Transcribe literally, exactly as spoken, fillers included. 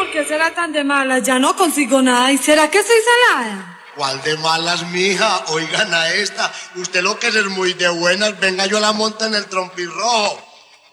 ¿por qué será tan de malas? Ya no consigo nada. ¿Y será que soy salada? ¿Cuál de malas, mija? Oigan a esta. Usted lo que es muy de buenas. Venga, yo la monto en el trompirrojo.